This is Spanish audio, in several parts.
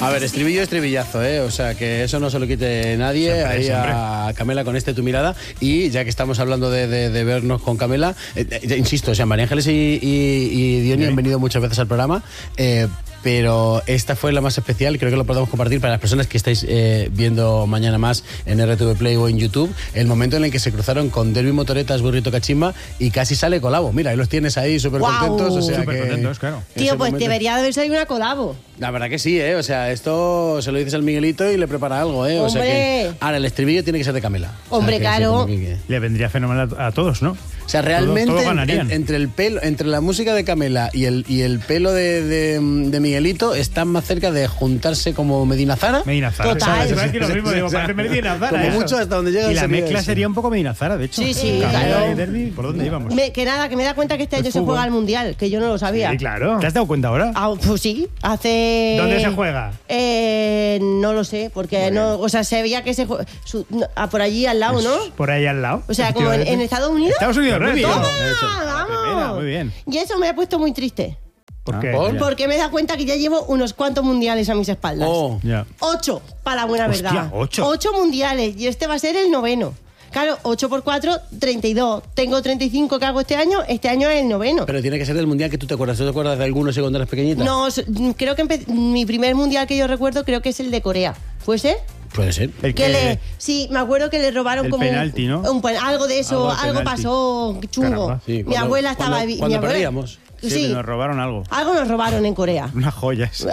A ver, estribillo, estribillazo, ¿eh? O sea, que eso no se lo quite nadie. Siempre, ahí siempre. a Camela con Tu mirada. Y ya que estamos hablando de vernos con Camela, insisto, o sea, María Ángeles y Diony han venido muchas veces al programa, pero esta fue la más especial y creo que lo podemos compartir para las personas que estáis viendo mañana más en RTV Play o en YouTube, el momento en el que se cruzaron con Derby Motoretas, Burrito Cachimba y casi sale colabo. Mira, ahí los tienes ahí súper contentos. O sea, súper contentos, claro. Tío, pues debería de haber salido una colabo. La verdad que sí, ¿eh? O sea, esto se lo dices al Miguelito y le prepara algo, ¿eh? O sea que ahora el estribillo tiene que ser de Camela. Hombre, o sea, claro. Le vendría fenomenal a todos, ¿no? O sea, realmente Todos ganarían. entre el pelo, entre la música de Camela y el pelo de Miguelito están más cerca de juntarse como Medina Zara. Medina Zara. Total. Se va a decir lo mismo, digo, parece Medina Zara. Como eso. mucho hasta donde llega Y la sería mezcla eso. sería un poco Medina Zara, de hecho. Sí, sí, Camela claro. y Derby, ¿por dónde íbamos? Que me da cuenta que este año se fútbol. juega al Mundial, que yo no lo sabía. Sí, claro. ¿Te has dado cuenta ahora? Ah, pues sí, hace... ¿Dónde se juega? No lo sé, porque no, o sea, se veía que se juega por allí al lado, ¿no? Por ahí al lado. O sea, como en Estados Unidos. Estados Unidos, Muy bien. ¡Toma! Eso. ¡Vamos! Muy bien. Y eso me ha puesto muy triste. ¿Por qué? ¿por? Porque me he dado cuenta que ya llevo unos cuantos mundiales a mis espaldas. Oh. Ya. 8, para la buena Hostia, verdad. 8. 8 mundiales y este va a ser el 9º. Claro, 8 por 4, 32. Tengo 35 que hago este año es el 9º. Pero tiene que ser del mundial que tú te acuerdas. ¿Tú te acuerdas de algunos cuando eras pequeñita? No, creo que mi primer mundial que yo recuerdo creo que es el de Corea. ¿Puede ser? Puede ser. El Sí, me acuerdo que le robaron el como penalti, ¿no? algo de eso, Algo algo penalti. pasó chungo. Caramba. Sí, Mi abuela estaba cuando mi abuela- perdíamos. Sí, nos robaron algo. algo nos robaron en Corea. Unas joyas.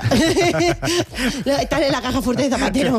Están en la caja fuerte de Zapatero.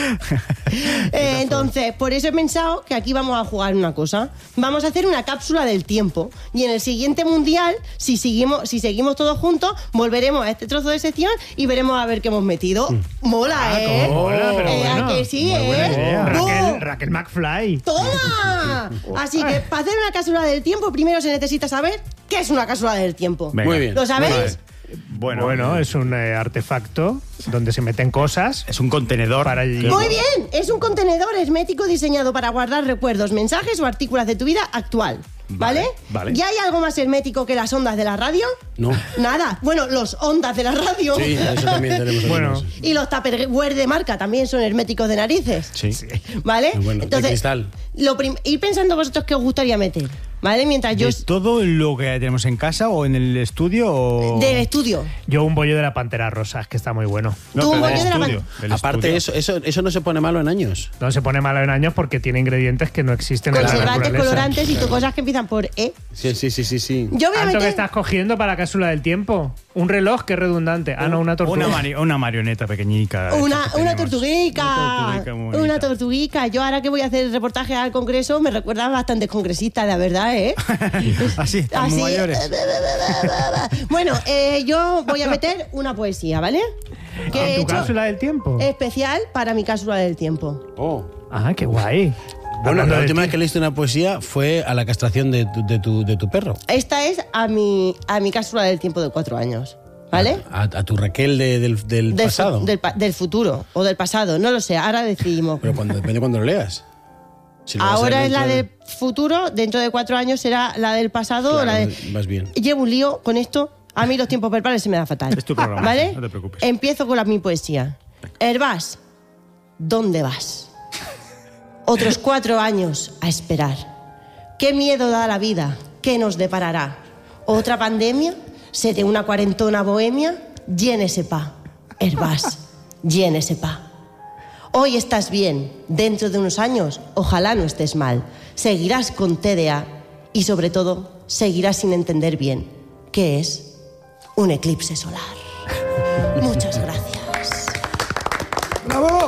Entonces, por eso he pensado que aquí vamos a jugar una cosa. Vamos a hacer una cápsula del tiempo. Y en el siguiente mundial, si seguimos todos juntos, volveremos a este trozo de sección y veremos a ver qué hemos metido. Mola, ¿eh? cómo mola, pero bueno. ¿A que sí, Muy buena idea. ¡Oh! Raquel McFly. ¡Toma! Así que para hacer una cápsula del tiempo, primero se necesita saber qué es una cápsula del tiempo. Venga. Muy bien. ¿Lo sabéis? Bueno, es un artefacto donde se meten cosas es un contenedor para el... Muy bien, es un contenedor hermético diseñado para guardar recuerdos, mensajes o artículos de tu vida actual. ¿Vale? Vale. ¿Y hay algo más hermético que las ondas de la radio? No. Nada. Bueno, los ondas de la radio. Sí, eso también tenemos. Bueno. algunos. Y los tupperware de marca también son herméticos de narices. Sí. ¿Vale? Muy bueno, de cristal. Ir pensando vosotros qué os gustaría meter. ¿Vale? Mientras yo... ¿De todo lo que tenemos en casa o en el estudio o...? Del estudio. Yo un bollo de la Pantera Rosa, que está muy bueno. Tú un pero bollo del de la estudio, del Aparte, estudio. eso no se pone malo en años. No se pone malo en años porque tiene ingredientes que no existen en la Conservantes, naturaleza. colorantes y cosas que empiezan por E. Sí. Yo voy a ¿Tanto que meter... estás cogiendo para la cápsula del tiempo? Un reloj que es redundante. Ah, no, una tortuga. Una marioneta pequeñica. Una tenemos. tortuguica. Una tortuguica muy bonita. Una tortuguica. Yo ahora que voy a hacer reportaje al Congreso me recuerda bastante congresista, la verdad, ¿eh? Así, están muy mayores. Bueno, yo voy a meter una poesía, ¿vale? Que he ¿En tu hecho cápsula del tiempo? especial para mi cápsula del tiempo. Oh. Ah, qué guay. Bueno, Hablando la de última ti. vez que leíste una poesía fue a la castración de tu perro. Esta es a mi cápsula del tiempo de 4 años, ¿vale? A tu Raquel del pasado. Del futuro o del pasado, no lo sé, ahora decidimos. Pero depende cuando lo leas. Si lo vas a Ahora leer es la dentro del futuro, dentro de 4 años será la del pasado o la de... Vas bien. Llevo un lío con esto. A mí los tiempos verbales se me da fatal. Es tu programa, ¿Vale? no te preocupes. Empiezo con mi poesía. Herbás, ¿dónde vas? Otros 4 años a esperar. ¿Qué miedo da la vida? ¿Qué nos deparará? ¿Otra pandemia? ¿Se de una cuarentona bohemia? Llénese pa. Herbás, llénese pa. Hoy estás bien, dentro de unos años, ojalá no estés mal. Seguirás con TDA y, sobre todo, seguirás sin entender bien qué es un eclipse solar. Muchas gracias. ¡Bravo!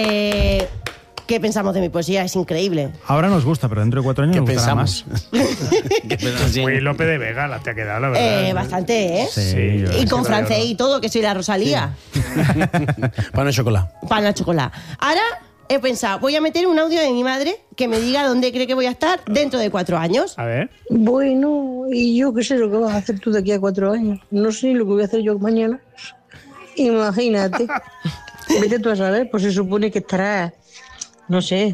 ¿Qué pensamos de mi poesía? Es increíble. Ahora nos gusta, pero dentro de 4 años ¿Qué nos gustará pensamos? más. ¿Qué pensamos? Muy Lope de Vega la te ha quedado, la verdad. Bastante, ¿eh? Sí, yo Y sí, con la francés verdad. y todo, que soy la Rosalía. Pan de chocolate. Pan a chocolate. Ahora he pensado, voy a meter un audio de mi madre que me diga dónde cree que voy a estar dentro de 4 años. A ver. Bueno, y yo qué sé lo que vas a hacer tú de aquí a 4 años. No sé ni lo que voy a hacer yo mañana. Imagínate. Vete tú a saber, pues se supone que estarás, no sé,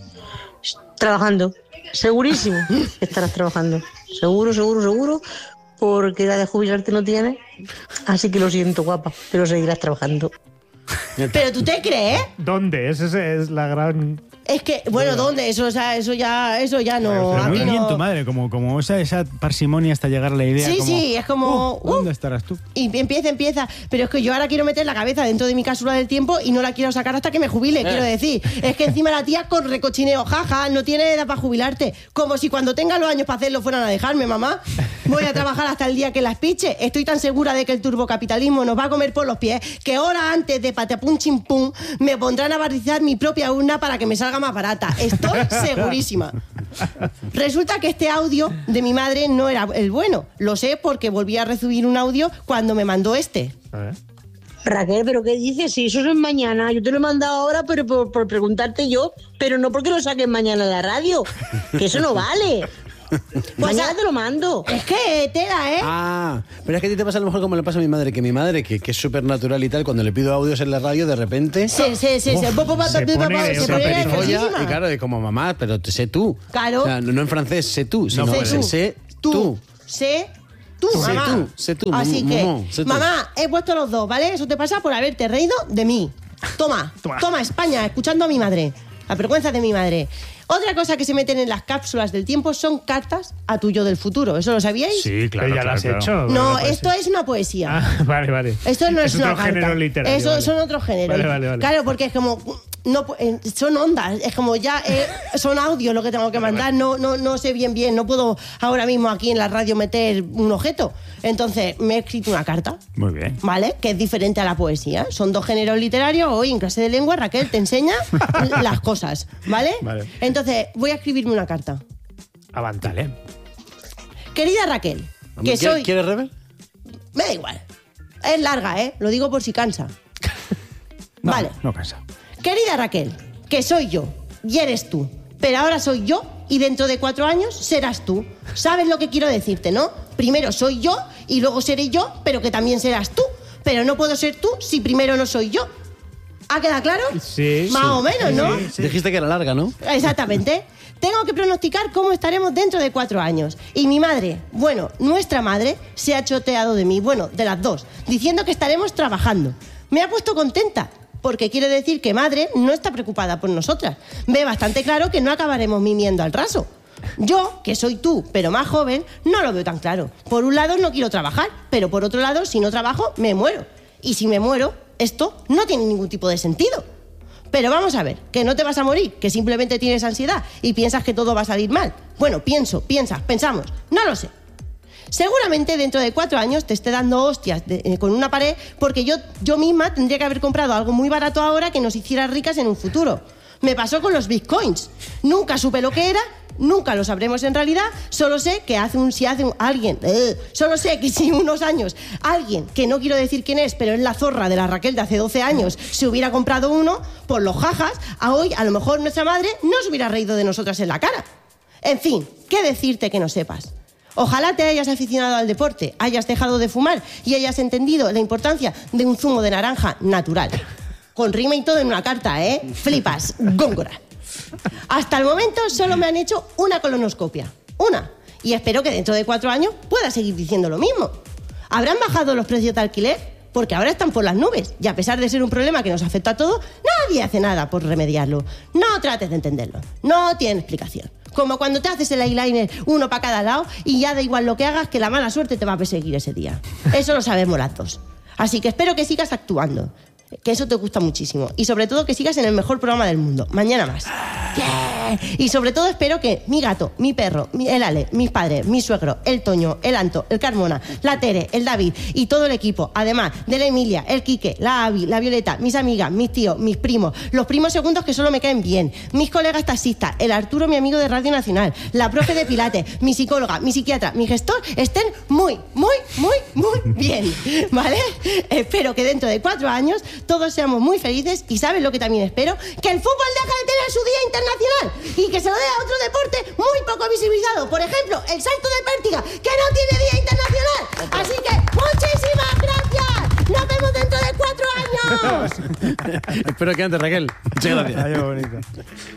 trabajando. Segurísimo estarás trabajando. Seguro. porque la de jubilarte no tiene. Así que lo siento, guapa, pero seguirás trabajando. ¿Pero tú te crees? ¿Dónde? Esa es la gran... Es que, bueno, ¿dónde? Eso ya no. Pero muy aquí bien no. tu madre, como esa parsimonia hasta llegar a la idea. Sí, como, sí, es como... ¿dónde estarás tú? Y empieza. Pero es que yo ahora quiero meter la cabeza dentro de mi cápsula del tiempo y no la quiero sacar hasta que me jubile, quiero decir. Es que encima la tía con recochineo, jaja, no tiene edad para jubilarte. Como si cuando tenga los años para hacerlo fueran a dejarme, mamá. Voy a trabajar hasta el día que las piche. Estoy tan segura de que el turbocapitalismo nos va a comer por los pies que horas antes de patapum chimpum me pondrán a barrizar mi propia urna para que me salga más barata. Estoy segurísima. Resulta que este audio de mi madre no era el bueno. Lo sé porque volví a recibir un audio cuando me mandó este. A ver. Raquel, ¿pero qué dices? Si eso es mañana. Yo te lo he mandado ahora pero por preguntarte yo, pero no porque lo saques mañana en la radio. Que eso no vale. Mañana te lo mando. Es que tela, ¿eh? Ah, pero es que a ti te pasa a lo mejor como le pasa a mi madre, que es súper natural y tal, cuando le pido audios en la radio, de repente... Se pone nerviosísima. Y claro, es como mamá, pero sé tú. Claro. O sea, no en francés, sé tú, sino sé tú. Sé tú, mamá. Sé tú, Así que, sé tú. mamá, he puesto los dos, ¿vale? Eso te pasa por haberte reído de mí. Toma, España, escuchando a mi madre. La vergüenza de mi madre. Otra cosa que se meten en las cápsulas del tiempo son cartas a tu yo del futuro. ¿Eso lo sabíais? Sí, claro. Pero ya lo has hecho. No, esto es una poesía. Ah, vale. Esto no es una otro carta. género literario. Eso vale. son otros géneros. Vale. Claro, porque es como... No, son ondas, es como ya son audios lo que tengo que mandar, no sé bien, no puedo ahora mismo aquí en la radio meter un objeto. Entonces me he escrito una carta. Muy bien. ¿Vale? Que es diferente a la poesía. Son dos géneros literarios. Hoy en clase de lengua Raquel te enseña las cosas, ¿vale? Vale. Entonces voy a escribirme una carta. Avántale. Querida Raquel, que soy... ¿Quieres rever? Me da igual. Es larga, ¿eh? Lo digo por si cansa. No, Vale. No cansa. Querida Raquel, que soy yo y eres tú, pero ahora soy yo y dentro de 4 años serás tú. ¿Sabes lo que quiero decirte, no? Primero soy yo y luego seré yo, pero que también serás tú. Pero no puedo ser tú si primero no soy yo. ¿Ha quedado claro? Sí. Más o menos, ¿no? Dijiste que era larga, ¿no? Exactamente. Tengo que pronosticar cómo estaremos dentro de 4 años. Y mi madre, bueno, nuestra madre, se ha choteado de mí, bueno, de las dos, diciendo que estaremos trabajando. Me ha puesto contenta, porque quiere decir que madre no está preocupada por nosotras. Ve bastante claro que no acabaremos mimiendo al raso. Yo, que soy tú, pero más joven, no lo veo tan claro. Por un lado no quiero trabajar, pero por otro lado, si no trabajo, me muero. Y si me muero, esto no tiene ningún tipo de sentido. Pero vamos a ver, que no te vas a morir, que simplemente tienes ansiedad y piensas que todo va a salir mal. Bueno, pensamos, no lo sé. Seguramente dentro de 4 años te esté dando hostias con una pared porque yo misma tendría que haber comprado algo muy barato ahora que nos hiciera ricas en un futuro. Me pasó con los bitcoins. Nunca supe lo que era, nunca lo sabremos en realidad, solo sé que si unos años alguien, que no quiero decir quién es, pero es la zorra de la Raquel de hace 12 años, se hubiera comprado uno, por los jajas, a hoy a lo mejor nuestra madre no se hubiera reído de nosotras en la cara. En fin, ¿qué decirte que no sepas? Ojalá te hayas aficionado al deporte, hayas dejado de fumar y hayas entendido la importancia de un zumo de naranja natural. Con rima y todo en una carta, ¿eh? Flipas, góngora. Hasta el momento solo me han hecho una colonoscopia. Una. Y espero que dentro de 4 años pueda seguir diciendo lo mismo. ¿Habrán bajado los precios de alquiler? Porque ahora están por las nubes. Y a pesar de ser un problema que nos afecta a todos, nadie hace nada por remediarlo. No trates de entenderlo. No tiene explicación. Como cuando te haces el eyeliner uno para cada lado y ya da igual lo que hagas, que la mala suerte te va a perseguir ese día. Eso lo sabemos las dos. Así que espero que sigas actuando, que eso te gusta muchísimo. Y sobre todo que sigas en el mejor programa del mundo. Mañana más. Yeah. Y sobre todo espero que mi gato, mi perro, el Ale, mis padres, mi suegro, el Toño, el Anto, el Carmona, la Tere, el David y todo el equipo, además de la Emilia, el Quique, la Avi, la Violeta, mis amigas, mis tíos, mis primos, los primos segundos que solo me caen bien, mis colegas taxistas, el Arturo, mi amigo de Radio Nacional, la profe de Pilates, mi psicóloga, mi psiquiatra, mi gestor, estén muy bien, ¿vale? Espero que dentro de 4 años todos seamos muy felices y ¿sabes lo que también espero? Que el fútbol deje de tener su día internacional y que se lo dé a otro deporte muy poco visibilizado. Por ejemplo, el salto de pértiga, que no tiene día internacional. Así que muchísimas gracias. Nos vemos dentro de 4 años. Espero que antes, Raquel. Muchas gracias. Adiós, bonito.